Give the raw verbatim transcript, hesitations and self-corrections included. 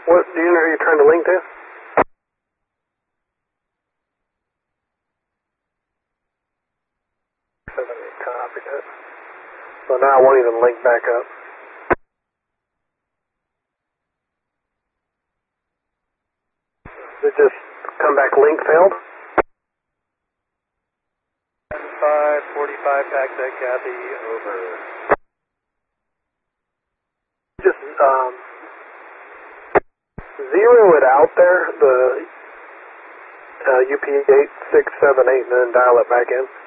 What unit are you trying to link to? seven eight, copy that. So now I won't even link back up. Did it just come back link failed? five forty-five, Paxec, Kathy, over. Just um, zero it out there, the uh, U P eight six seven eight, and then dial it back in.